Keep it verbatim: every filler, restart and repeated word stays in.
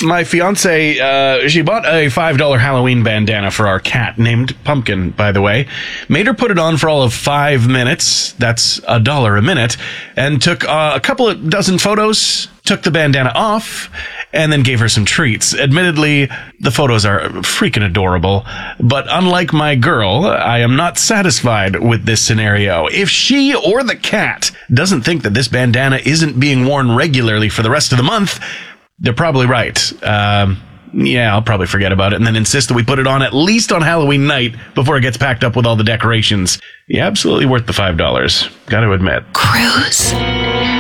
My fiance, uh, she bought a five dollar Halloween bandana for our cat, named Pumpkin, by the way. Made her put it on for all of five minutes. That's a dollar a minute. And took uh, a couple of dozen photos, took the bandana off, and then gave her some treats. Admittedly, the photos are freaking adorable. But unlike my girl, I am not satisfied with this scenario. If she or the cat doesn't think that this bandana isn't being worn regularly for the rest of the month, they're probably right. Um, yeah, I'll probably forget about it and then insist that we put it on at least on Halloween night before it gets packed up with all the decorations. Yeah, absolutely worth the five dollars. Gotta admit. Cruise.